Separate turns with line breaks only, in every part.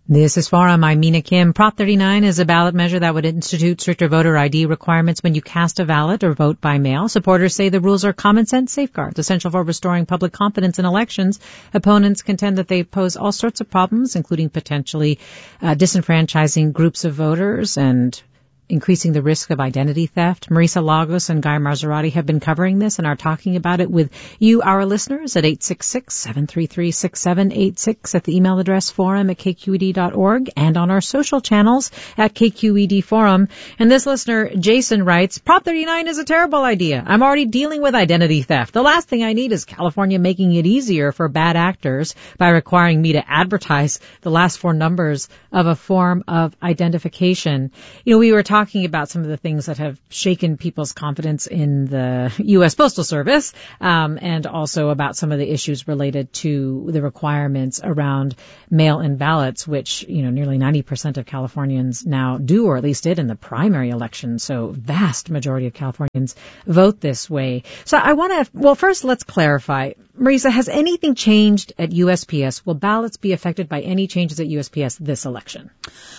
This is Forum. I'm Mina Kim. Prop 39 is a ballot measure that would institute stricter voter ID requirements when you cast a ballot or vote by mail. Supporters say the rules are common sense safeguards essential for restoring public confidence in elections. Opponents contend that they pose all sorts of problems, including potentially disenfranchising groups of voters and increasing the risk of identity theft. Marisa Lagos and Guy Marzorati have been covering this and are talking about it with you, our listeners, at 866-733-6786 at the email address forum@kqed.org and on our social channels at KQED Forum. And this listener, Jason, writes, Prop 39 is a terrible idea. I'm already dealing with identity theft. The last thing I need is California making it easier for bad actors by requiring me to advertise the last four numbers of a form of identification. You know, we were talking about some of the things that have shaken people's confidence in the U.S. Postal Service, and also about some of the issues related to the requirements around mail-in ballots, which, you know, nearly 90% of Californians now do, or at least did in the primary election. So vast majority of Californians vote this way. So I want to, well, first let's clarify. Marisa, has anything changed at USPS? Will ballots be affected by any changes at USPS this election?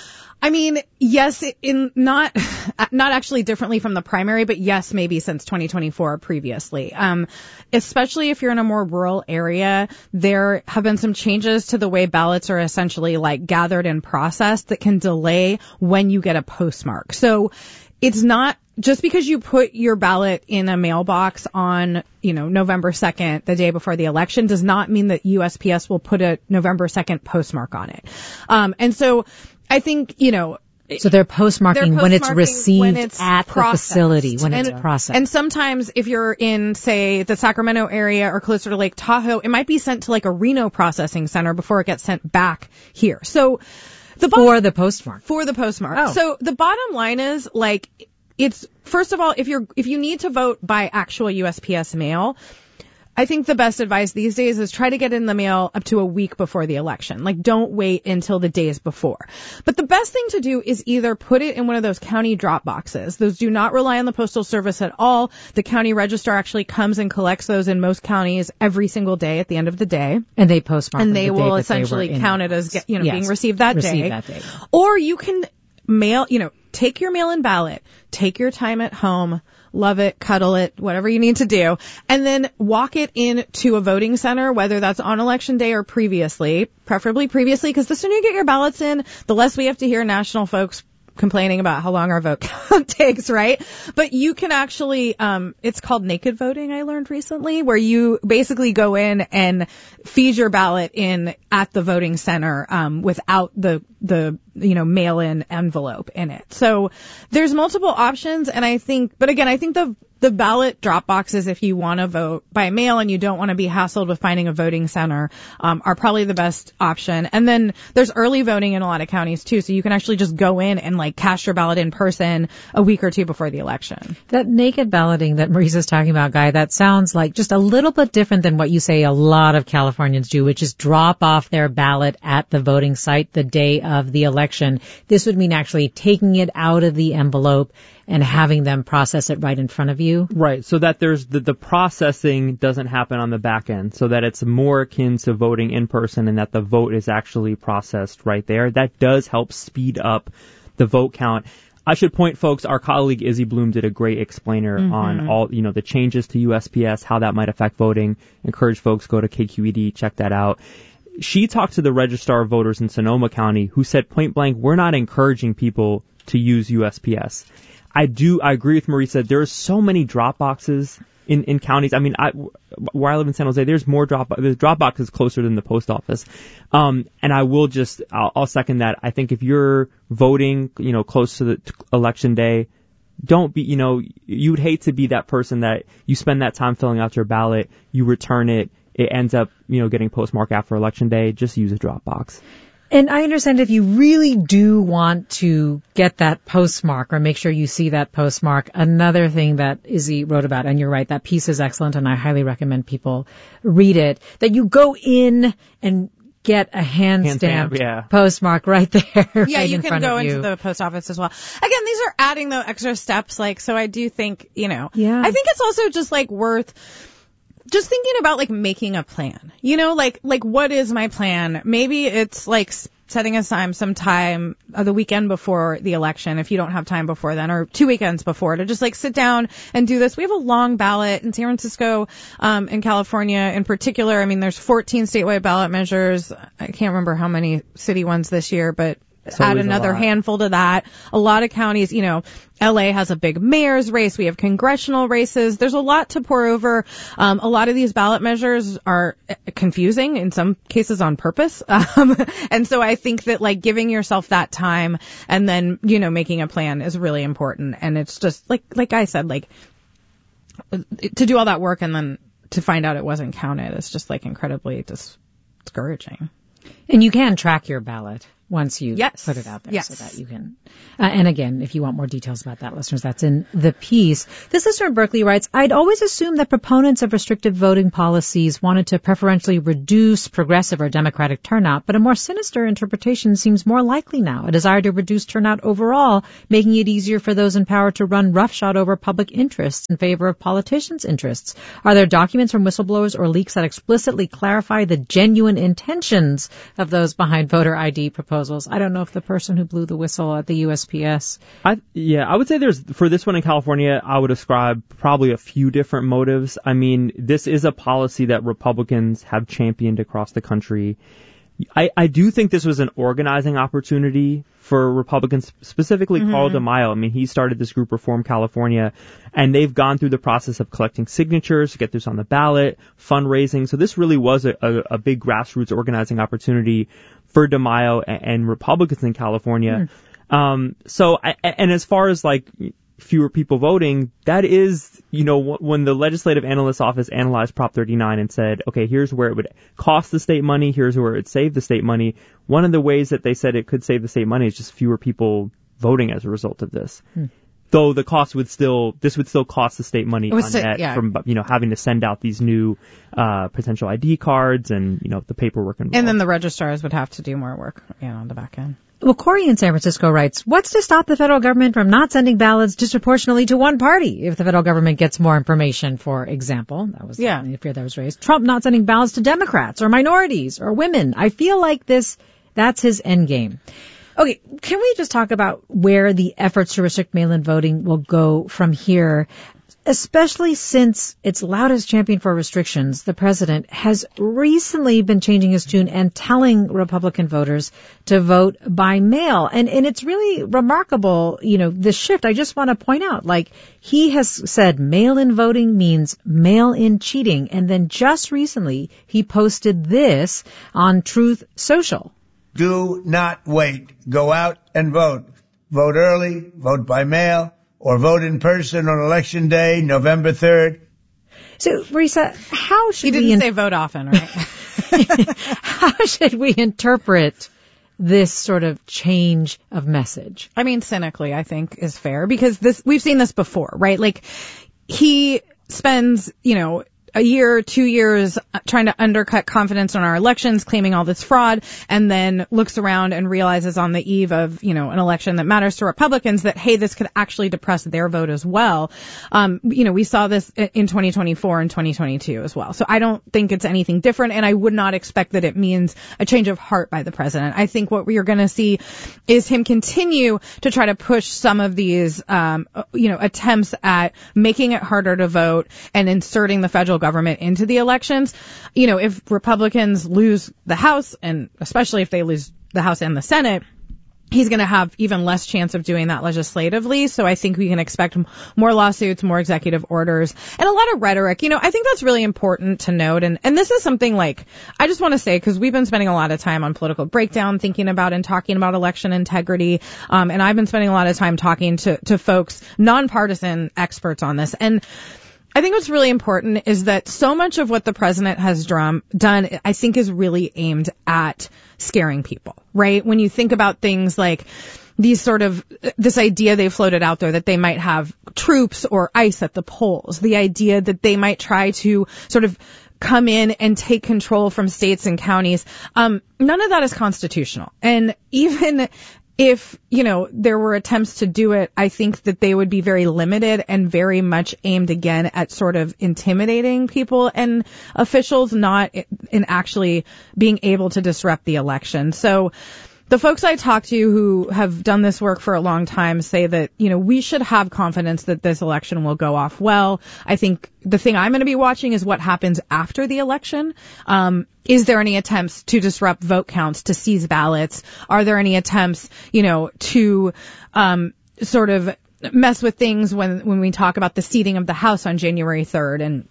I mean, yes, in not actually differently from the primary, but yes, maybe since 2024 previously. Especially if you're in a more rural area, there have been some changes to the way ballots are essentially like gathered and processed that can delay when you get a postmark. So it's not just because you put your ballot in a mailbox on, you know, November 2nd, the day before the election, does not mean that USPS will put a November 2nd postmark on it. And so I think, you know,
so they're postmarking when it's received when it's at
processed.
The facility, when it's processed.
And sometimes if you're in, say, the Sacramento area or closer to Lake Tahoe, it might be sent to like a Reno processing center before it gets sent back here. So
for the postmark.
For the postmark.
Oh.
So the bottom line is, like, it's, first of all, if you need to vote by actual USPS mail, I think the best advice these days is try to get in the mail up to a week before the election. Like, don't wait until the days before. But the best thing to do is either put it in one of those county drop boxes. Those do not rely on the Postal Service at all. The county registrar actually comes and collects those in most counties every single day at the end of the day.
And they postmark
and they will essentially count it as, you know,
yes,
being received that day. Or you can mail, you know, take your mail-in ballot, take your time at home, love it, cuddle it, whatever you need to do, and then walk it into a voting center, whether that's on election day or previously, preferably previously, because the sooner you get your ballots in, the less we have to hear national folks complaining about how long our vote count takes, right? But you can actually, it's called naked voting, I learned recently, where you basically go in and feed your ballot in at the voting center, without the you know, mail-in envelope in it. So there's multiple options, and I think the ballot drop boxes, if you want to vote by mail and you don't want to be hassled with finding a voting center, are probably the best option. And then there's early voting in a lot of counties too, so you can actually just go in and like cast your ballot in person a week or two before the election.
That naked balloting that Marisa's talking about, Guy, that sounds like just a little bit different than what you say a lot of Californians do, which is drop off their ballot at the voting site the day of the election. This would mean actually taking it out of the envelope and having them process it right in front of you.
Right, so that there's the processing doesn't happen on the back end, so that it's more akin to voting in person and that the vote is actually processed right there. That does help speed up the vote count. I should point, folks, our colleague Izzy Bloom did a great explainer on all, you know, the changes to USPS, how that might affect voting. Encourage folks, go to KQED, check that out. She talked to the Registrar of Voters in Sonoma County, who said point blank, we're not encouraging people to use USPS. I agree with Marisa. There are so many drop boxes in counties. I mean, where I live in San Jose, there's drop boxes closer than the post office. And I'll second that. I think if you're voting, you know, close to the election day, don't be, you know, you'd hate to be that person that you spend that time filling out your ballot, you return it, it ends up, you know, getting postmarked after election day. Just use a drop box.
And I understand if you really do want to get that postmark or make sure you see that postmark, another thing that Izzy wrote about, and you're right, that piece is excellent and I highly recommend people read it, that you go in and get a hand-stamped postmark right there.
Yeah,
right
you
in
can
front
go
of you.
into the post office as well. Again, these are adding the extra steps, like, so I do think, you know,
yeah.
I think it's also just like worth just thinking about like making a plan, you know, like what is my plan? Maybe it's like setting aside some time the weekend before the election, if you don't have time before then, or 2 weekends before, to just like sit down and do this. We have a long ballot in San Francisco, in California in particular. I mean, there's 14 statewide ballot measures. I can't remember how many city ones this year, but add another handful to that. A lot of counties, you know, LA has a big mayor's race. We have congressional races. There's a lot to pour over. A lot of these ballot measures are confusing, in some cases on purpose. And so I think that like giving yourself that time and then, you know, making a plan is really important. And it's just like I said, like to do all that work and then to find out it wasn't counted is just like incredibly discouraging.
And you can track your ballot once you put it out there,
yes,
so that you can. And again, if you want more details about that, listeners, that's in the piece. This listener in Berkeley writes, I'd always assumed that proponents of restrictive voting policies wanted to preferentially reduce progressive or Democratic turnout, but a more sinister interpretation seems more likely now, a desire to reduce turnout overall, making it easier for those in power to run roughshod over public interests in favor of politicians' interests. Are there documents from whistleblowers or leaks that explicitly clarify the genuine intentions of those behind voter ID proposals? I don't know if the person who blew the whistle at the USPS.
I would say for this one in California, I would ascribe probably a few different motives. I mean, this is a policy that Republicans have championed across the country. I do think this was an organizing opportunity for Republicans, specifically Carl DeMaio. I mean, he started this group, Reform California, and they've gone through the process of collecting signatures to get this on the ballot, fundraising. So this really was a big grassroots organizing opportunity for DeMaio and Republicans in California. And as far as like fewer people voting, that is, you know, when the Legislative Analyst's Office analyzed Prop 39 and said, okay, here's where it would cost the state money, here's where it would save the state money. One of the ways that they said it could save the state money is just fewer people voting as a result of this. Though the cost would still cost the state money on net from, you know, having to send out these new potential ID cards and, you know, the paperwork involved.
And then the registrars would have to do more work, you know, on the back end.
Well, Corey in San Francisco writes, what's to stop the federal government from not sending ballots disproportionately to one party if the federal government gets more information, for example? That was the fear that was raised. Trump not sending ballots to Democrats or minorities or women. I feel like that's his end game. Okay, can we just talk about where the efforts to restrict mail-in voting will go from here? Especially since its loudest champion for restrictions, the president, has recently been changing his tune and telling Republican voters to vote by mail. And it's really remarkable, you know, this shift. I just want to point out, like, he has said mail-in voting means mail-in cheating. And then just recently, he posted this on Truth Social.
Do not wait. Go out and vote. Vote early, vote by mail, or vote in person on Election Day, November 3rd.
So, Risa, how should
we... He didn't say vote often, right?
How should we interpret this sort of change of message?
I mean, cynically, I think, is fair, because we've seen this before, right? Like, he spends, you know, a year, 2 years trying to undercut confidence in our elections, claiming all this fraud, and then looks around and realizes on the eve of, you know, an election that matters to Republicans that, hey, this could actually depress their vote as well. You know, we saw this in 2024 and 2022 as well. So I don't think it's anything different, and I would not expect that it means a change of heart by the president. I think what we are going to see is him continue to try to push some of these, you know, attempts at making it harder to vote and inserting the federal government into the elections. You know, if Republicans lose the House, and especially if they lose the House and the Senate, he's going to have even less chance of doing that legislatively. So I think we can expect more lawsuits, more executive orders, and a lot of rhetoric. You know, I think that's really important to note. And this is something, like, I just want to say, because we've been spending a lot of time on Political Breakdown thinking about and talking about election integrity. And I've been spending a lot of time talking to folks, nonpartisan experts on this. And I think what's really important is that so much of what the president has done, I think, is really aimed at scaring people, right? When you think about things like this idea they floated out there that they might have troops or ICE at the polls, the idea that they might try to sort of come in and take control from states and counties. None of that is constitutional. And even if, you know, there were attempts to do it, I think that they would be very limited and very much aimed again at sort of intimidating people and officials, not in actually being able to disrupt the election. So The folks I talk to who have done this work for a long time say that, we should have confidence that this election will go off well. I think the thing I'm going to be watching is what happens after the election. Is there any attempts to disrupt vote counts, to seize ballots? Are there any attempts, to sort of mess with things when we talk about the seating of the House on January 3rd? And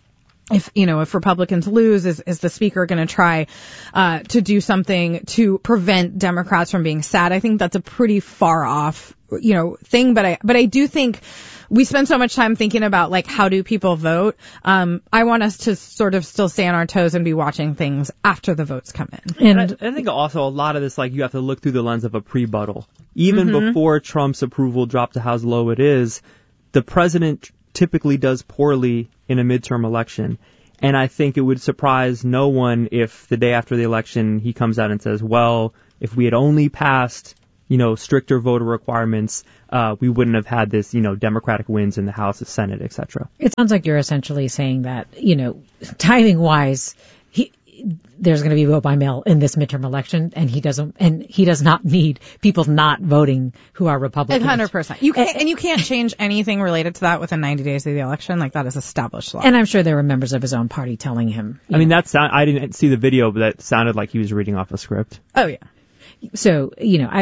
if Republicans lose, is the speaker going to try to do something to prevent Democrats from being sat? I think that's a pretty far off, thing. But I do think we spend so much time thinking about, like, how do people vote? I want us to sort of still stay on our toes and be watching things after the votes come in.
And I think also a lot of this, like, you have to look through the lens of a pre-buttal. Even before Trump's approval dropped to how low it is, the president typically does poorly in a midterm election. And I think it would surprise no one if the day after the election he comes out and says, well, if we had only passed, stricter voter requirements, we wouldn't have had this, Democratic wins in the House, the Senate, etc.
It sounds like you're essentially saying that, timing wise, there's going to be vote by mail in this midterm election, and he does not need people not voting who are Republicans.
100%. You can't change anything related to that within 90 days of the election. Like, that is established law.
And I'm sure there were members of his own party telling him.
I mean, I didn't see the video, but that sounded like he was reading off a script.
Oh, yeah.
So,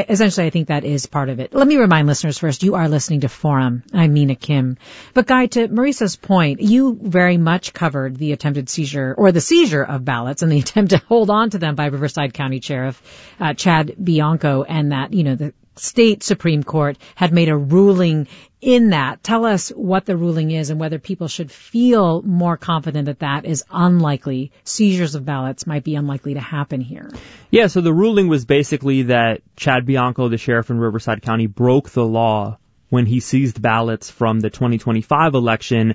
I think that is part of it. Let me remind listeners first, you are listening to Forum. I'm Mina Kim. But Guy, to Marissa's point, you very much covered the attempted seizure, or the seizure of ballots and the attempt to hold on to them by Riverside County Sheriff Chad Bianco, and that, the state Supreme Court had made a ruling in that. Tell us what the ruling is and whether people should feel more confident that is unlikely. Seizures of ballots might be unlikely to happen here.
Yeah, so the ruling was basically that Chad Bianco, the sheriff in Riverside County, broke the law when he seized ballots from the 2025 election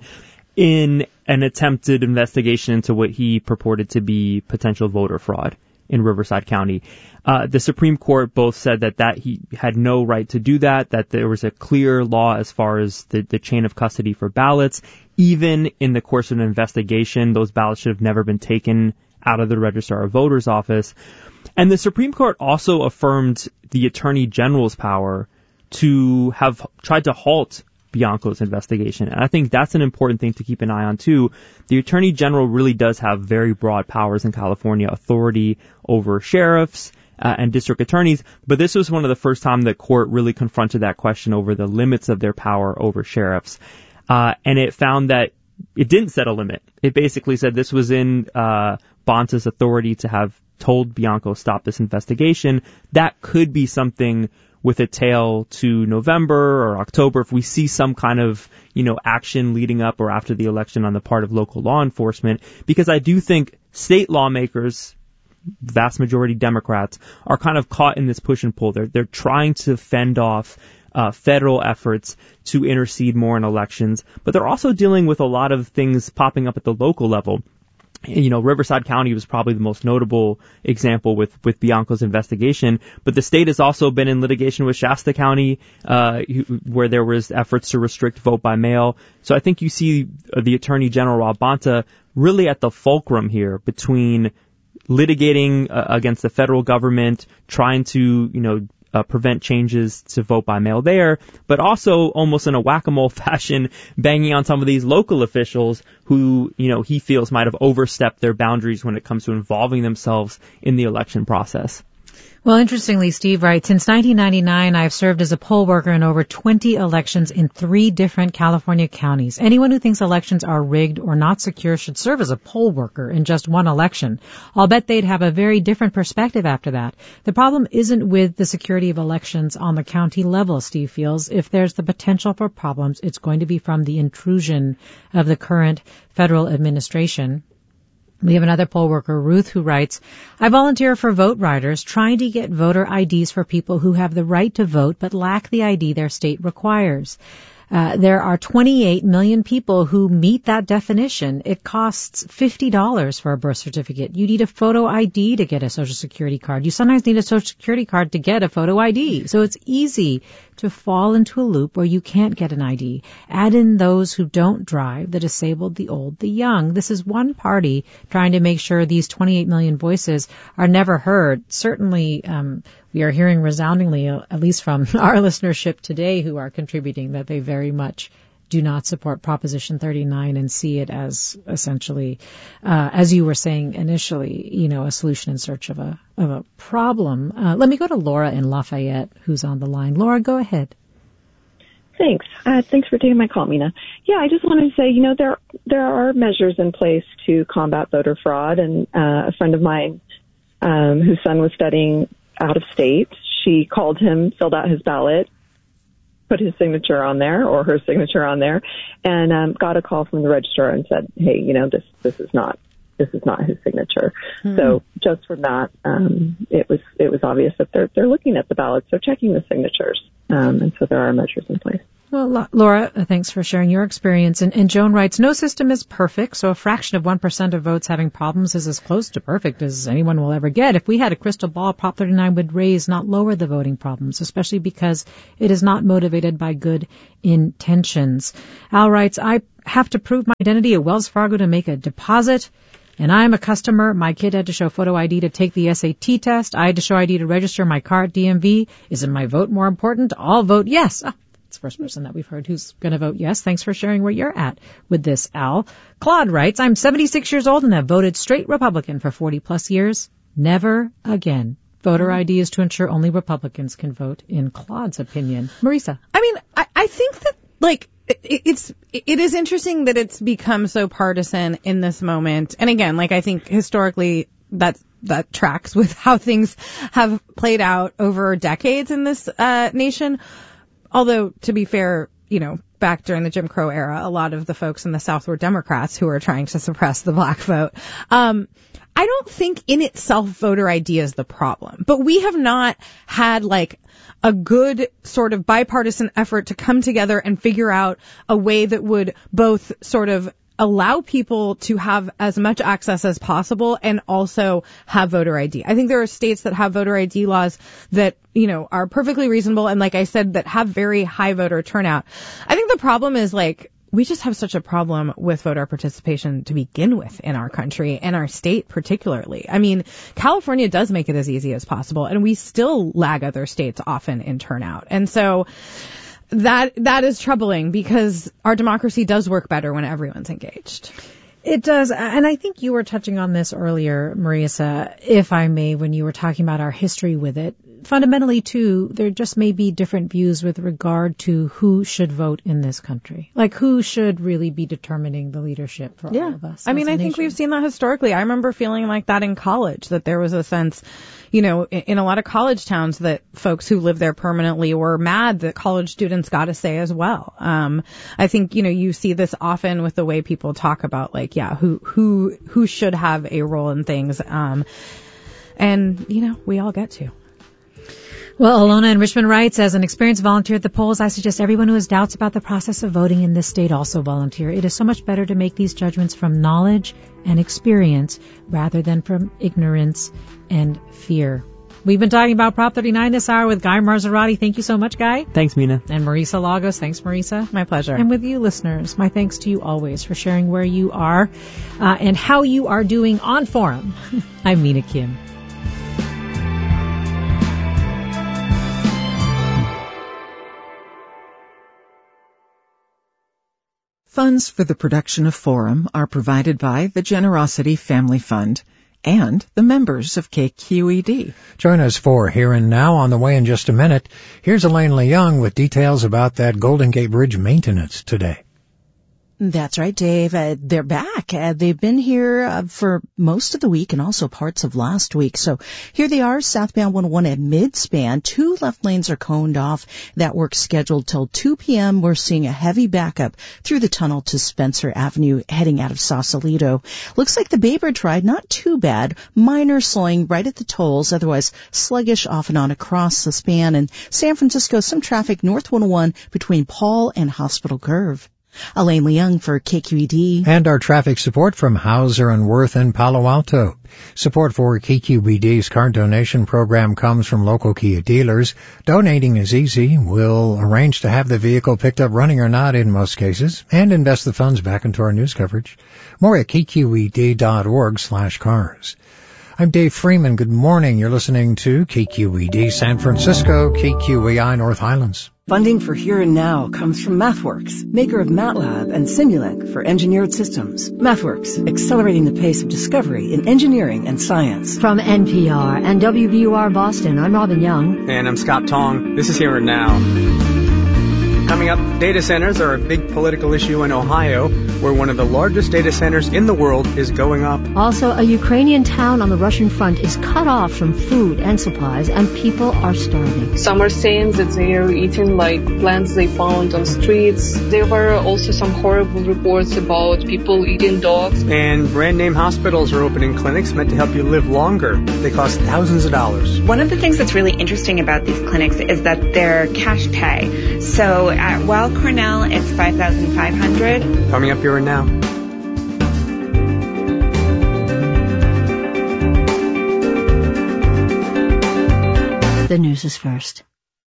in an attempted investigation into what he purported to be potential voter fraud in Riverside County. The Supreme Court both said that he had no right to do that there was a clear law as far as the chain of custody for ballots. Even in the course of an investigation, those ballots should have never been taken out of the Registrar of Voters office. And the Supreme Court also affirmed the Attorney General's power to have tried to halt Bianco's investigation. And I think that's an important thing to keep an eye on too. The Attorney General really does have very broad powers in California, authority over sheriffs and district attorneys, but this was one of the first time the court really confronted that question over the limits of their power over sheriffs. And it found that it didn't set a limit. It basically said this was in Bonta's authority to have told Bianco stop this investigation. That could be something with a tail to November or October if we see some kind of, action leading up or after the election on the part of local law enforcement. Because I do think state lawmakers, vast majority Democrats, are kind of caught in this push and pull. They're trying to fend off federal efforts to intercede more in elections, but they're also dealing with a lot of things popping up at the local level. Riverside County was probably the most notable example with Bianco's investigation, but the state has also been in litigation with Shasta County, where there was efforts to restrict vote by mail. So I think you see the Attorney General, Rob Bonta, really at the fulcrum here between litigating against the federal government, trying to, prevent changes to vote by mail there, but also almost in a whack-a-mole fashion, banging on some of these local officials who, he feels might have overstepped their boundaries when it comes to involving themselves in the election process.
Well, interestingly, Steve writes, since 1999, I've served as a poll worker in over 20 elections in 3 different California counties. Anyone who thinks elections are rigged or not secure should serve as a poll worker in just one election. I'll bet they'd have a very different perspective after that. The problem isn't with the security of elections on the county level, Steve feels. If there's the potential for problems, it's going to be from the intrusion of the current federal administration. We have another poll worker, Ruth, who writes, I volunteer for Vote Riders, trying to get voter IDs for people who have the right to vote but lack the ID their state requires. There are 28 million people who meet that definition. It costs $50 for a birth certificate. You need a photo ID to get a Social Security card. You sometimes need a Social Security card to get a photo ID. So it's easy to fall into a loop where you can't get an ID. Add in those who don't drive, the disabled, the old, the young. This is one party trying to make sure these 28 million voices are never heard. Certainly, we are hearing resoundingly, at least from our listenership today who are contributing, that they very much do not support Proposition 39 and see it as essentially, as you were saying initially, a solution in search of a problem. Let me go to Laura in Lafayette, who's on the line. Laura, go ahead.
Thanks. Thanks for taking my call, Mina. Yeah, I just wanted to say, there are measures in place to combat voter fraud. And a friend of mine whose son was studying out of state, she called him, filled out his ballot, put his signature on there or her signature on there, and got a call from the registrar and said, hey, this is not his signature. Mm-hmm. So just from that, it was obvious that they're looking at the ballots, they're checking the signatures, and so there are measures in place.
Well, Laura, thanks for sharing your experience. And Joan writes, no system is perfect, so a fraction of 1% of votes having problems is as close to perfect as anyone will ever get. If we had a crystal ball, Prop 39 would raise, not lower the voting problems, especially because it is not motivated by good intentions. Al writes, I have to prove my identity at Wells Fargo to make a deposit, and I'm a customer. My kid had to show photo ID to take the SAT test. I had to show ID to register my car at DMV. Isn't my vote more important? I'll vote yes. It's the first person that we've heard who's going to vote yes. Thanks for sharing where you're at with this, Al. Claude writes, I'm 76 years old and have voted straight Republican for 40 plus years. Never again. Voter ID is to ensure only Republicans can vote, in Claude's opinion. Marisa.
I think that, it is interesting that it's become so partisan in this moment. And again, I think historically that tracks with how things have played out over decades in this nation. Although, to be fair, back during the Jim Crow era, a lot of the folks in the South were Democrats who were trying to suppress the black vote. I don't think in itself voter ID is the problem, but we have not had a good sort of bipartisan effort to come together and figure out a way that would both sort of allow people to have as much access as possible and also have voter ID. I think there are states that have voter ID laws that, are perfectly reasonable and, like I said, that have very high voter turnout. I think the problem is, we just have such a problem with voter participation to begin with in our country and our state particularly. I mean, California does make it as easy as possible, and we still lag other states often in turnout. And so that is troubling because our democracy does work better when everyone's engaged.
It does. And I think you were touching on this earlier, Marisa, if I may, when you were talking about our history with it. Fundamentally, too, there just may be different views with regard to who should vote in this country. Who should really be determining the leadership for all of us.
I think we've seen that historically. I remember feeling like that in college, that there was a sense, in a lot of college towns that folks who live there permanently were mad that college students got a say as well. I think, you see this often with the way people talk about, who should have a role in things. And, we all get to.
Well, Alona in Richmond writes, as an experienced volunteer at the polls, I suggest everyone who has doubts about the process of voting in this state also volunteer. It is so much better to make these judgments from knowledge and experience rather than from ignorance and fear. We've been talking about Prop 39 this hour with Guy Marzorati. Thank you so much, Guy.
Thanks, Mina.
And Marisa Lagos. Thanks, Marisa.
My pleasure.
And with you, listeners, my thanks to you always for sharing where you are and how you are doing on Forum. I'm Mina Kim.
Funds for the production of Forum are provided by the Generosity Family Fund and the members of KQED.
Join us for Here and Now on the way in just a minute. Here's Elaine Leung with details about that Golden Gate Bridge maintenance today.
That's right, Dave. They're back. They've been here for most of the week and also parts of last week. So here they are, southbound 101 at mid-span. 2 left lanes are coned off. That work's scheduled till 2 p.m. We're seeing a heavy backup through the tunnel to Spencer Avenue heading out of Sausalito. Looks like the Bay Bridge ride, not too bad. Minor slowing right at the tolls, otherwise sluggish off and on across the span. And San Francisco, some traffic north 101 between Paul and Hospital Curve. Elaine Leung for KQED.
And our traffic support from Hauser and Worth in Palo Alto. Support for KQED's car donation program comes from local Kia dealers. Donating is easy. We'll arrange to have the vehicle picked up running or not in most cases, and invest the funds back into our news coverage. More at kqed.org/cars. I'm Dave Freeman. Good morning. You're listening to KQED San Francisco, KQEI North Highlands.
Funding for Here and Now comes from MathWorks, maker of MATLAB and Simulink for engineered systems. MathWorks, accelerating the pace of discovery in engineering and science.
From NPR and WBUR Boston, I'm Robin Young.
And I'm Scott Tong. This is Here and Now. Coming up, data centers are a big political issue in Ohio, where one of the largest data centers in the world is going up.
Also, a Ukrainian town on the Russian front is cut off from food and supplies, and people are starving.
Some are saying that they are eating like plants they found on streets. There were also some horrible reports about people eating dogs.
And brand name hospitals are opening clinics meant to help you live longer. They cost thousands of dollars.
One of the things that's really interesting about these clinics is that they're cash pay. So at Weill Cornell, it's $5,500.
Coming up Here and Now.
The news is first.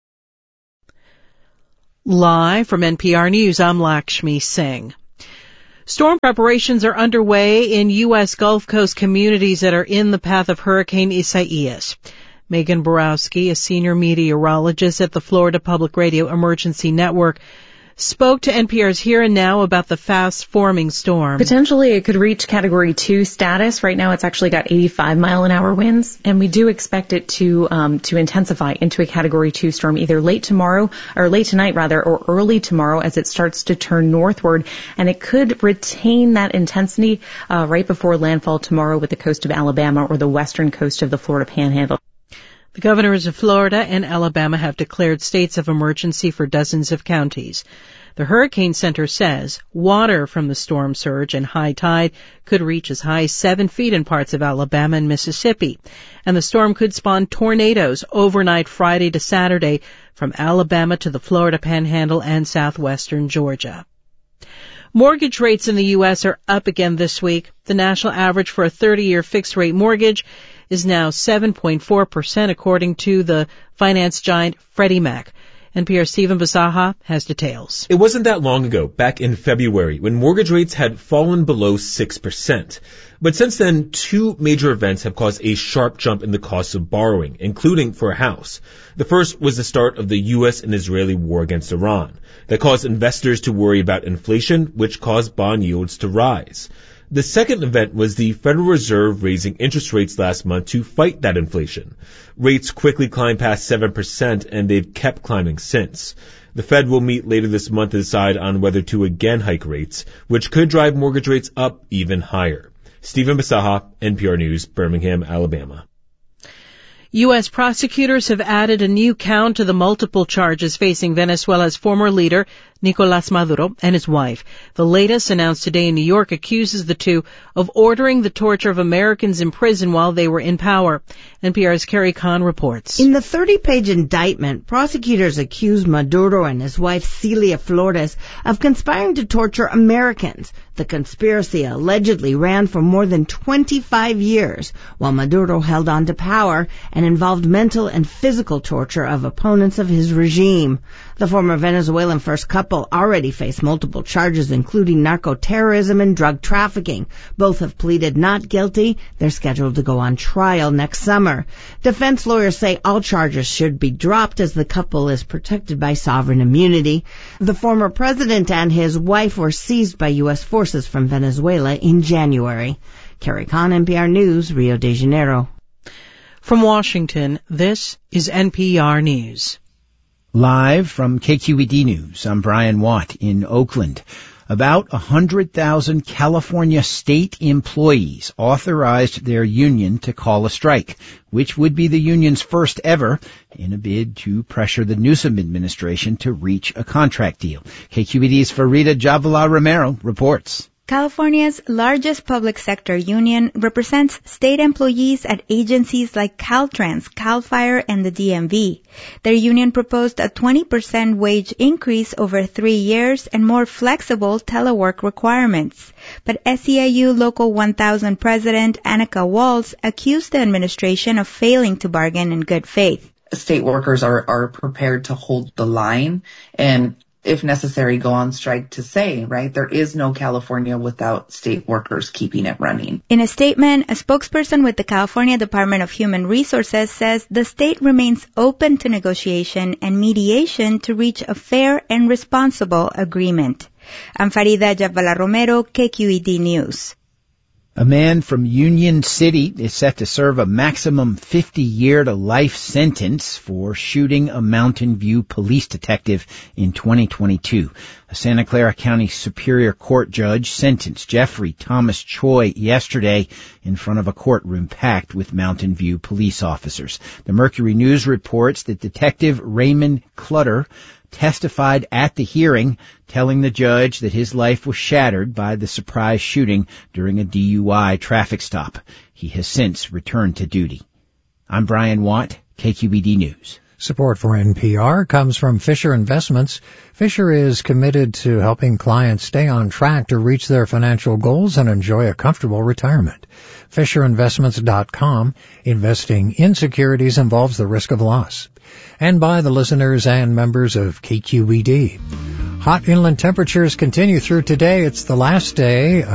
Live from NPR News, I'm Lakshmi Singh. Storm preparations are underway in U.S. Gulf Coast communities that are in the path of Hurricane Isaias. Megan Borowski, a senior meteorologist at the Florida Public Radio Emergency Network, spoke to NPR's Here and Now about the fast-forming storm.
Potentially it could reach Category 2 status. Right now it's actually got 85-mile-an-hour winds, and we do expect it to intensify into a Category 2 storm either late tonight, or early tomorrow as it starts to turn northward, and it could retain that intensity right before landfall tomorrow with the coast of Alabama or the western coast of the Florida Panhandle.
The governors of Florida and Alabama have declared states of emergency for dozens of counties. The Hurricane Center says water from the storm surge and high tide could reach as high as 7 feet in parts of Alabama and Mississippi. And the storm could spawn tornadoes overnight Friday to Saturday from Alabama to the Florida Panhandle and southwestern Georgia. Mortgage rates in the U.S. are up again this week. The national average for a 30-year fixed-rate mortgage is now 7.4%, according to the finance giant Freddie Mac. NPR's Stephen Basaha has details.
It wasn't that long ago, back in February, when mortgage rates had fallen below 6%. But since then, two major events have caused a sharp jump in the cost of borrowing, including for a house. The first was the start of the U.S. and Israeli war against Iran. That caused investors to worry about inflation, which caused bond yields to rise. The second event was the Federal Reserve raising interest rates last month to fight that inflation. Rates quickly climbed past 7%, and they've kept climbing since. The Fed will meet later this month to decide on whether to again hike rates, which could drive mortgage rates up even higher. Stephen Basaha, NPR News, Birmingham, Alabama.
U.S. prosecutors have added a new count to the multiple charges facing Venezuela's former leader, Nicolás Maduro, and his wife. The latest, announced today in New York, accuses the two of ordering the torture of Americans in prison while they were in power. NPR's Carrie Kahn reports.
In the 30-page indictment, prosecutors accuse Maduro and his wife Celia Flores of conspiring to torture Americans. The conspiracy allegedly ran for more than 25 years, while Maduro held on to power, and involved mental and physical torture of opponents of his regime. The former Venezuelan first couple already face multiple charges, including narco-terrorism and drug trafficking. Both have pleaded not guilty. They're scheduled to go on trial next summer. Defense lawyers say all charges should be dropped as the couple is protected by sovereign immunity. The former president and his wife were seized by U.S. forces from Venezuela in January. Carrie Kahn, NPR News, Rio de Janeiro.
From Washington, this is NPR News.
Live from KQED News, I'm Brian Watt in Oakland. About 100,000 California state employees authorized their union to call a strike, which would be the union's first ever, in a bid to pressure the Newsom administration to reach a contract deal. KQED's Farida Jhabvala Romero reports.
California's largest public sector union represents state employees at agencies like Caltrans, CAL FIRE, and the DMV. Their union proposed a 20% wage increase over 3 years and more flexible telework requirements. But SEIU Local 1000 President Annika Walz accused the administration of failing to bargain in good faith.
State workers are prepared to hold the line, and if necessary, go on strike to say, right, there is no California without state workers keeping it running.
In a statement, a spokesperson with the California Department of Human Resources says the state remains open to negotiation and mediation to reach a fair and responsible agreement. I'm Farida Jabvala Romero, KQED News.
A man from Union City is set to serve a maximum 50-year to life sentence for shooting a Mountain View police detective in 2022. A Santa Clara County Superior Court judge sentenced Jeffrey Thomas Choi yesterday in front of a courtroom packed with Mountain View police officers. The Mercury News reports that Detective Raymond Clutter testified at the hearing, telling the judge that his life was shattered by the surprise shooting during a DUI traffic stop. He has since returned to duty. I'm Brian Watt, KQED News.
Support for NPR comes from Fisher Investments. Fisher is committed to helping clients stay on track to reach their financial goals and enjoy a comfortable retirement. FisherInvestments.com. Investing in securities involves the risk of loss. And by the listeners and members of KQED. Hot inland temperatures continue through today. It's the last day